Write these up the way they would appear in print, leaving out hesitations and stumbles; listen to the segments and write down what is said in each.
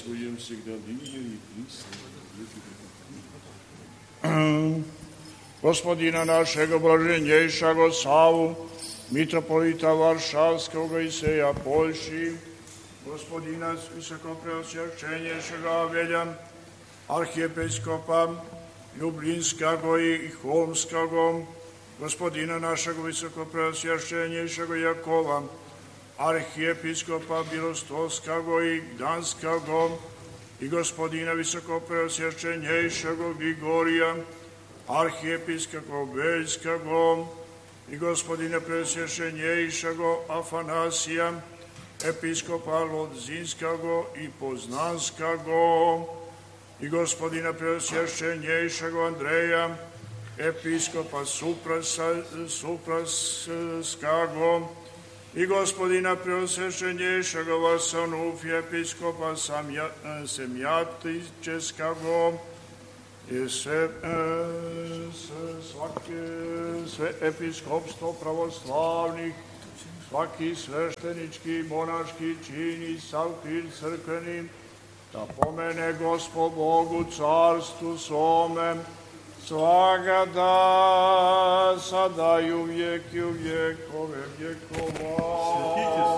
Своем всегда ныне и присно. Gospodina našega blaženjejšago Savu, mitropolita Varšavskog i Seja Poljši, gospodina visokopreosvjašćenjejšega Velja, arhijepiskopa Ljublinskog i Holmskog, gospodina našeg visokopreosvjašćenjejšega Jakova, arhijepiskopa Bilostovskog i Gdanskog i gospodina visokopreosvjašćenjejšega Grigorija, arhijepiskopa Beljskog i gospodina preosvjašćenjejšega Afanasija, episkopa Lodzinskog i Poznanskog i gospodina preosvjašćenjejšega Andreja, episkopa Supraskog i gospodina preosvjašćenjejšega Varsanufija, episkopa Semjatičeskog i sve episkopstvo pravoslavnih, svaki sveštenički, monaški čin i sav klir crkveni, da pomene Gospod Bogu carstvu svome, svaga da, sada i uvijek i u vjekove vjekova.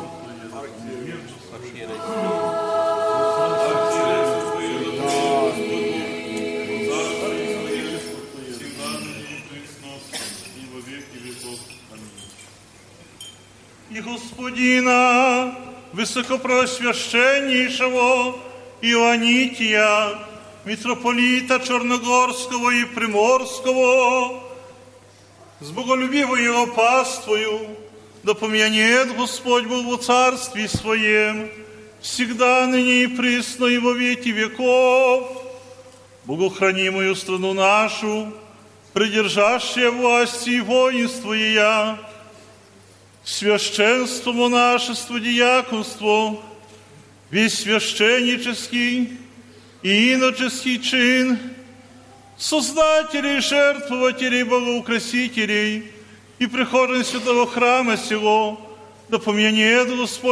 И Господина высокопросвященнейшего Ионития, митрополита Черногорского и Приморского, с боголюбивой его паствою, да помянет Господь Бог во царстве Своем, всегда, ныне и присно, и во веки веков, богохранимую страну нашу, придержащая власти и воинство ея, священство, монашество, диаконство, весь священнический и иноческий чин, создателей, жертвователей, богоукрасителей и прихожан святого храма сего, да помянет Господь